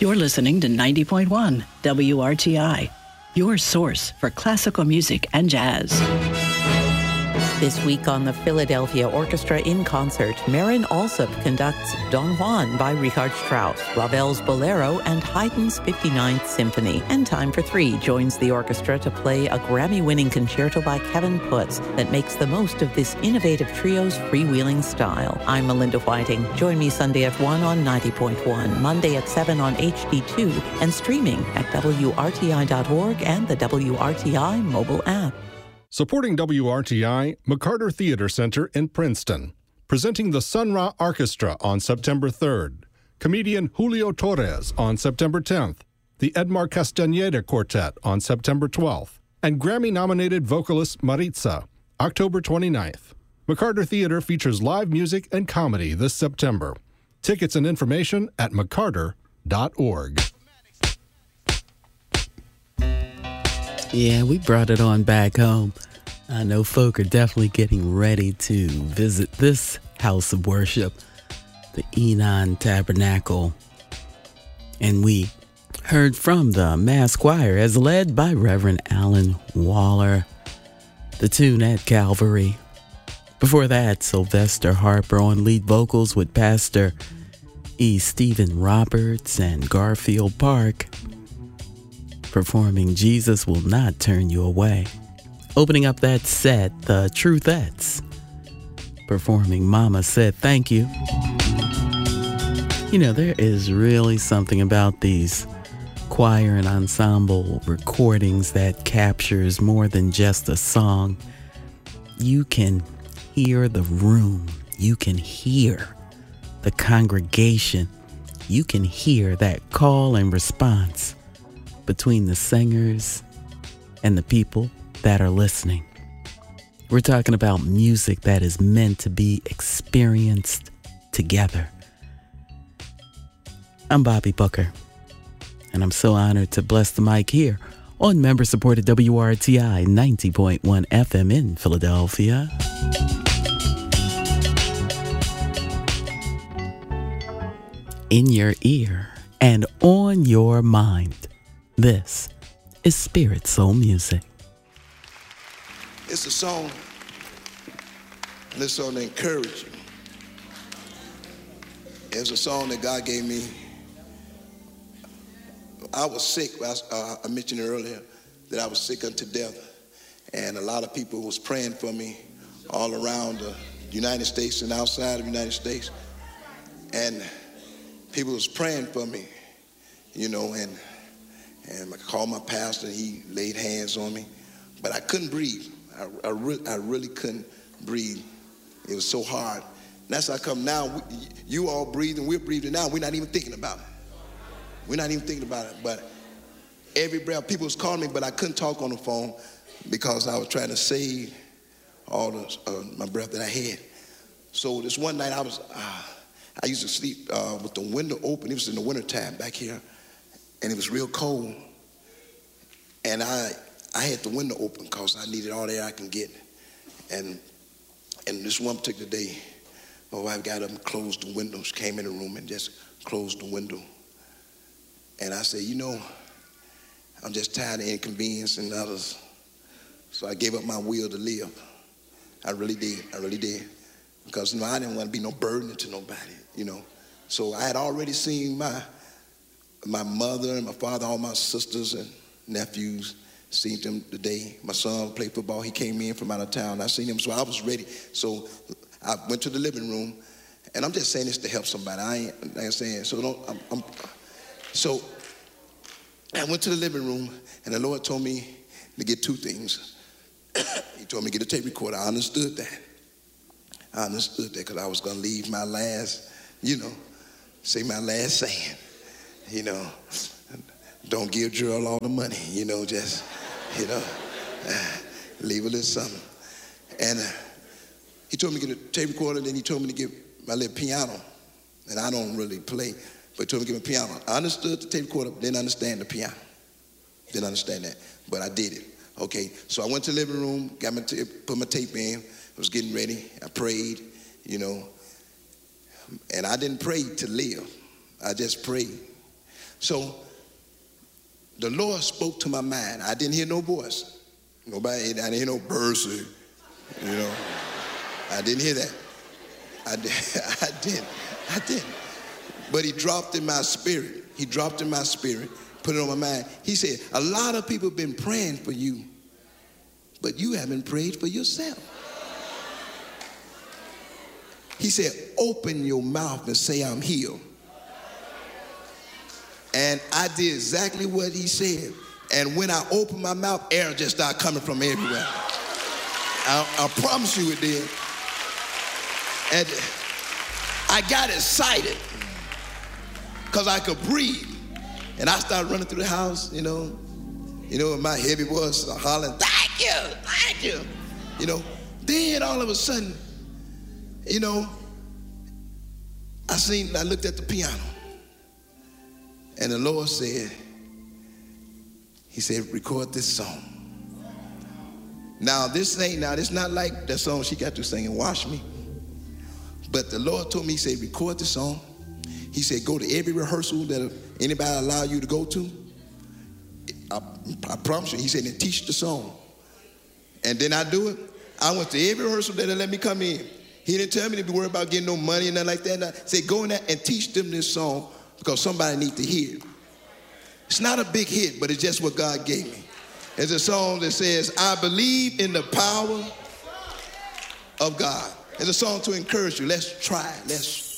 You're listening to 90.1 WRTI, your source for classical music and jazz. This week on the Philadelphia Orchestra in Concert, Marin Alsop conducts Don Juan by Richard Strauss, Ravel's Bolero, and Haydn's 59th Symphony. And Time for Three joins the orchestra to play a Grammy-winning concerto by Kevin Putz that makes the most of this innovative trio's freewheeling style. I'm Melinda Whiting. Join me Sunday at 1 on 90.1, Monday at 7 on HD2, and streaming at WRTI.org and the WRTI mobile app. Supporting WRTI, McCarter Theater Center in Princeton. Presenting the Sun Ra Orchestra on September 3rd. Comedian Julio Torres on September 10th. The Edmar Castañeda Quartet on September 12th. And Grammy-nominated vocalist Maritza, October 29th. McCarter Theater features live music and comedy this September. Tickets and information at mccarter.org. Yeah, we brought it on back home. I know folk are definitely getting ready to visit this house of worship, the Enon Tabernacle. And we heard from the Mass Choir as led by Reverend Alan Waller, the tune at Calvary. Before that, Sylvester Harper on lead vocals with Pastor E. Stephen Roberts and Garfield Park, performing Jesus Will Not Turn You Away. Opening up that set, the Truthettes, performing Mama Said Thank You. You know, there is really something about these choir and ensemble recordings that captures more than just a song. You can hear the room. You can hear the congregation. You can hear that call and response between the singers and the people that are listening. We're talking about music that is meant to be experienced together. I'm Bobby Booker, and I'm so honored to bless the mic here on member-supported WRTI 90.1 FM in Philadelphia. In your ear and on your mind. This is Spirit Soul Music. It's a song, and this song to encourage you. It's a song that God gave me. I was sick. I mentioned earlier that I was sick unto death, and a lot of people was praying for me all around the United States and outside of the United States, and people was praying for me, you know, and I called my pastor. He laid hands on me, but I couldn't breathe. I really couldn't breathe. It was so hard. And that's how come now you all breathing, we're breathing now. We're not even thinking about it. We're not even thinking about it. But every breath, people was calling me, but I couldn't talk on the phone because I was trying to save all my breath that I had. So this one night I used to sleep with the window open. It was in the wintertime back here, and it was real cold. And I had the window open because I needed all the air I can get. And this one particular day, my wife got up and closed the window. She came in the room and just closed the window. And I said, you know, I'm just tired of inconveniencing others. So I gave up my will to live. I really did. Because, you know, I didn't want to be no burden to nobody, you know. So I had already seen my mother and my father, all my sisters and nephews, seen them today. My son played football. He came in from out of town. I seen him, so I was ready. So I went to the living room, and I'm just saying this to help somebody. I ain't saying, so I went to the living room, and the Lord told me to get two things. He told me to get a tape recorder. I understood that because I was going to leave my last, say my last saying, don't give Gerald all the money, just, leave a little something. And he told me to get a tape recorder, and then he told me to get my little piano. And I don't really play, but he told me to get my piano. I understood the tape recorder, didn't understand the piano. Didn't understand that, but I did it. Okay, so I went to the living room, got my put my tape in, I was getting ready, I prayed, and I didn't pray to live, I just prayed. So the Lord spoke to my mind. I didn't hear no voice. I didn't hear no birds, you know. I didn't hear that. I didn't. But he dropped in my spirit. He dropped in my spirit, put it on my mind. He said, a lot of people have been praying for you, but you haven't prayed for yourself. He said, open your mouth and say, I'm healed. And I did exactly what he said. And when I opened my mouth, air just started coming from everywhere. I promise you it did. And I got excited because I could breathe. And I started running through the house, you know, my heavy voice hollering, thank you, you know. Then all of a sudden, you know, I looked at the piano. And the Lord said, he said, record this song. Now, this not like that song she got to singing, Wash Me. But the Lord told me, he said, record the song. He said, go to every rehearsal that anybody allow you to go to. I promise you, he said, and teach the song. And then I do it. I went to every rehearsal that they let me come in. He didn't tell me to be worried about getting no money and nothing like that. He said, go in there and teach them this song because somebody needs to hear it. It's not a big hit, but it's just what God gave me. It's a song that says, I believe in the power of God. It's a song to encourage you. Let's try it. Let's